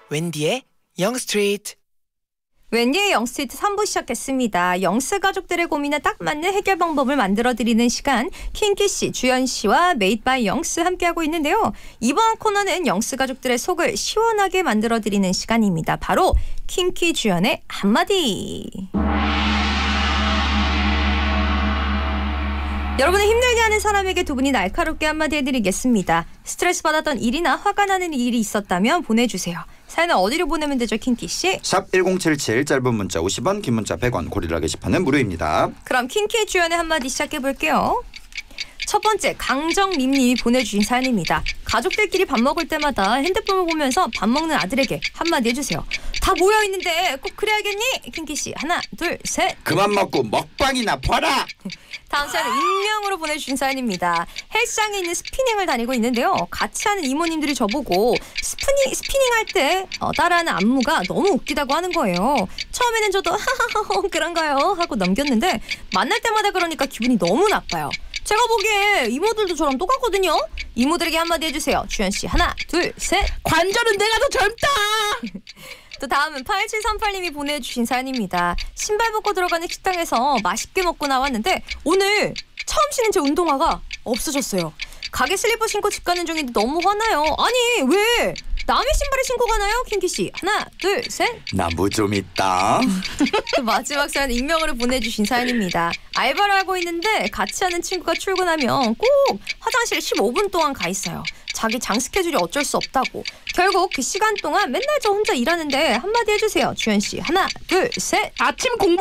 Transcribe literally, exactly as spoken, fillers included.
웬디의 영스트리트. 웬디의 영스트리트 삼 부 시작했습니다. 영스 가족들의 고민에 딱 맞는 해결 방법을 만들어드리는 시간, 킹키씨, 주연씨와 메이드 바이 영스 함께하고 있는데요. 이번 코너는 영스 가족들의 속을 시원하게 만들어드리는 시간입니다. 바로 킹키 주연의 한마디. 여러분의 힘들게 하는 사람에게 두 분이 날카롭게 한마디 해드리겠습니다. 스트레스 받았던 일이나 화가 나는 일이 있었다면 보내주세요. 사연은 어디로 보내면 되죠, 킹키씨? 샵 일공칠칠, 짧은 문자 오십 원, 긴 문자 백 원, 고릴라 게시판은 무료입니다. 그럼 킹키 주연의 한마디 시작해볼게요. 첫 번째, 강정림님이 보내주신 사연입니다. 가족들끼리 밥 먹을 때마다 핸드폰을 보면서 밥 먹는 아들에게 한마디 해주세요. 다 모여있는데 꼭 그래야겠니? 킹키씨, 하나, 둘, 셋. 그만 먹고 먹방이나 봐라. 다음 사연은 익명으로 보내주신 사연입니다. 헬스장에 있는 스피닝을 다니고 있는데요. 같이 하는 이모님들이 저보고 스피닝, 스피닝 할 때 어, 따라하는 안무가 너무 웃기다고 하는 거예요. 처음에는 저도 하하하 그런가요? 하고 넘겼는데 만날 때마다 그러니까 기분이 너무 나빠요. 제가 보기에 이모들도 저랑 똑같거든요. 이모들에게 한마디 해주세요. 주연씨, 하나, 둘, 셋. 관절은 내가 더 젊다. 또 다음은 팔칠삼팔님이 보내주신 사연입니다. 신발 벗고 들어가는 식당에서 맛있게 먹고 나왔는데 오늘 처음 신은 제 운동화가 없어졌어요. 가게 슬리퍼 신고 집 가는 중인데 너무 화나요. 아니 왜 남의 신발을 신고 가나요? 킹키씨, 하나, 둘, 셋. 나무 좀 있다. 또 마지막 사연 익명으로 보내주신 사연입니다. 알바를 하고 있는데 같이 하는 친구가 출근하면 꼭 화장실에 십오 분 동안 가 있어요. 자기 장 스케줄이 어쩔 수 없다고. 결국 그 시간 동안 맨날 저 혼자 일하는데 한마디 해주세요. 주연씨, 하나, 둘, 셋. 아침 공부